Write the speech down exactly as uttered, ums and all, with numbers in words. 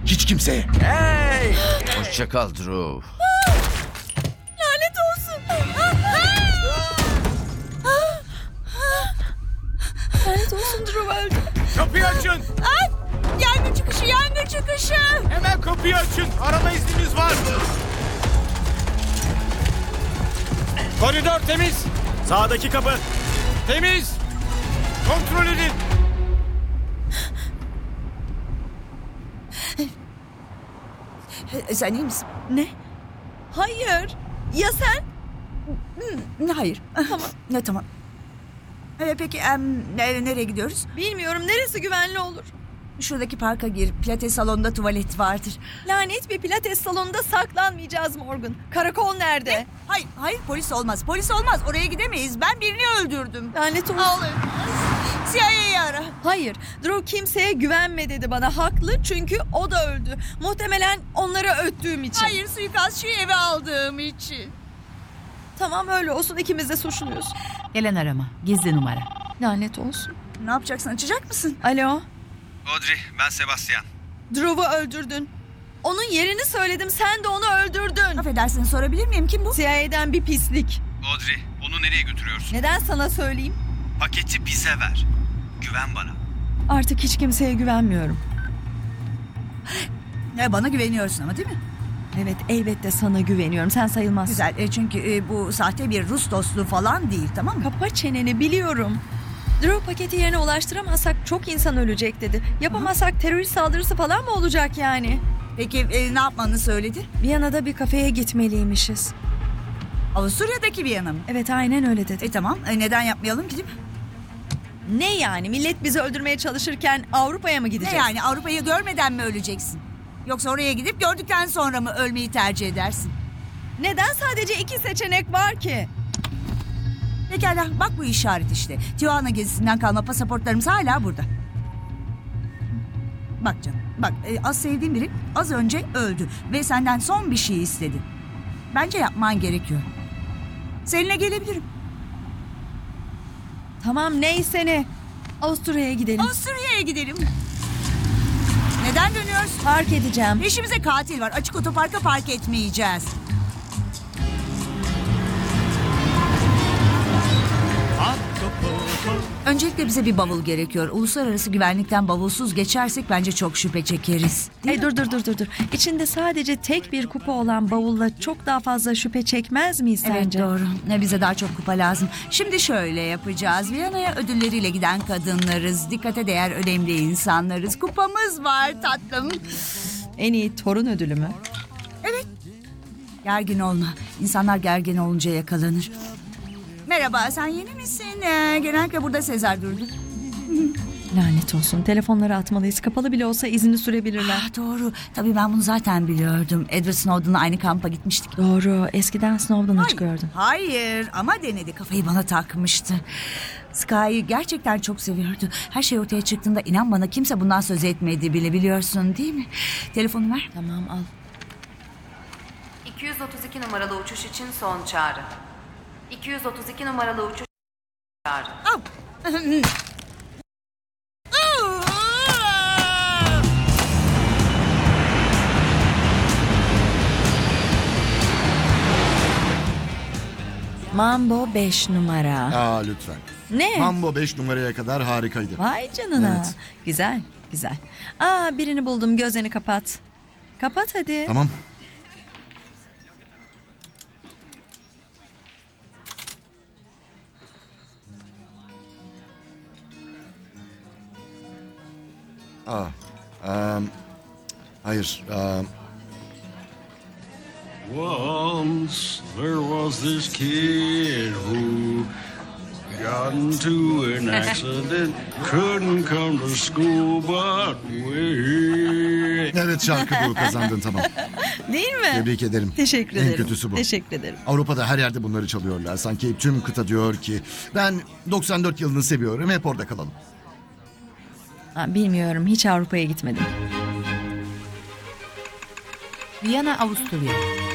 Hiç kimseye. Hey! Hoşça kal Drew. Lanet olsun. Lanet olsun, Drew öldü. Kapıyı açın. Ay! Yangın çıkışı, yangın çıkışı. Hemen kapıyı açın. Arama iznimiz var. Koridor temiz. Sağdaki kapı. Temiz. Kontrol edin. E, Sen iyi misin? Ne? Hayır. Ya sen? Hı, Hayır. Tamam. Ne tamam. E, peki em, ne- nereye gidiyoruz? Bilmiyorum, neresi güvenli olur? Şuradaki parka gir. Pilates salonunda tuvalet vardır. Lanet bir pilates salonunda saklanmayacağız Morgan. Karakol nerede? Hayır, hayır polis olmaz. Polis olmaz. Oraya gidemeyiz. Ben birini öldürdüm. Lanet olsun. Ağlayın. C I A'yı ara. Hayır, Drew kimseye güvenme dedi bana. Haklı, çünkü o da öldü. Muhtemelen onları öttüğüm için. Hayır, suikastçıyı eve aldığım için. Tamam, öyle olsun, ikimiz de suçluyuz. Gelen arama. Gizli numara. Lanet olsun. Ne yapacaksın? Açacak mısın? Alo, Audrey, ben Sebastian. Drew'u öldürdün. Onun yerini söyledim, sen de onu öldürdün. Affedersin, sorabilir miyim? Kim bu? C I A'den bir pislik. Audrey, onu nereye götürüyorsun? Neden sana söyleyeyim? Paketi bize ver. Güven bana. Artık hiç kimseye güvenmiyorum. E, bana güveniyorsun ama değil mi? Evet, elbette sana güveniyorum. Sen sayılmazsın. Güzel. E, çünkü e, bu sahte bir Rus dostluğu falan değil, tamam mı? Kapa çeneni, biliyorum. Drew paketi yerine ulaştıramazsak çok insan ölecek dedi. Yapamazsak terörist saldırısı falan mı olacak yani? Peki e, ne yapmanı söyledi? Viyana'da bir kafeye gitmeliymişiz. Avusturya'daki Viyana mı? Evet, aynen öyle dedi. E tamam. E, neden yapmayalım ki değil mi? Ne yani? Millet bizi öldürmeye çalışırken Avrupa'ya mı Ne gideceğiz? yani, Avrupa'yı görmeden mi öleceksin? Yoksa oraya gidip gördükten sonra mı ölmeyi tercih edersin? Neden sadece iki seçenek var ki? Pekala, bak bu işaret işte. Tijuana gezisinden kalma pasaportlarımız hala burada. Bak canım, bak e, az sevdiğim biri az önce öldü ve senden son bir şey istedi. Bence yapman gerekiyor. Seninle gelebilirim. Tamam, neyse ne. Avusturya'ya gidelim. Avusturya'ya gidelim. Neden dönüyoruz? Park edeceğim. Peşimize katil var. Açık otoparka park etmeyeceğiz. Öncelikle bize bir bavul gerekiyor. Uluslararası güvenlikten bavulsuz geçersek bence çok şüphe çekeriz. Değil Hey, mi? dur dur dur dur dur. İçinde sadece tek bir kupa olan bavulla çok daha fazla şüphe çekmez miyiz Evet sence? doğru. Ne bize daha çok kupa lazım. Şimdi şöyle yapacağız. Viyana'ya ödülleriyle giden kadınlarız. Dikkate değer önemli insanlarız. Kupamız var tatlım. En iyi torun ödülü mü? Gergin olma. İnsanlar gergin olunca yakalanır. Merhaba, sen yeni misin? Ee, genellikle burada Sezar durdu. Lanet olsun. Telefonları atmalıyız. Kapalı bile olsa izini sürebilirler. Ah, doğru. Tabii ben bunu zaten biliyordum. Edward Snowden'la aynı kampa gitmiştik. Doğru. Eskiden Snowden'ı çıkıyordum. Hayır ama denedi. Kafayı bana takmıştı. Sky'ı gerçekten çok seviyordu. Her şey ortaya çıktığında inan bana kimse bundan söz etmedi bile, biliyorsun değil mi? Telefonu ver. Tamam, al. iki yüz otuz iki numaralı uçuş için son çağrı. iki yüz otuz iki numaralı uçuş çağrı. Al. Mambo beş numara. Aa lütfen. Ne? Mambo beş numaraya kadar harikaydı. Vay canına. Evet. Güzel, güzel. Aa, birini buldum. Gözlerini kapat. Kapat hadi. Tamam. Aa, em, hayır. em, Once there was this kid who got into an accident, couldn't come to school, but we... evet şarkı bu, kazandın tamam. Değil mi? Tebrik ederim. Teşekkür En ederim. kötüsü bu. Teşekkür ederim. Avrupa'da her yerde bunları çalıyorlar. Sanki tüm kıta diyor ki ben doksan dört yılını seviyorum, hep orada kalalım. Ha, bilmiyorum. Hiç Avrupa'ya gitmedim. Viyana, Avusturya.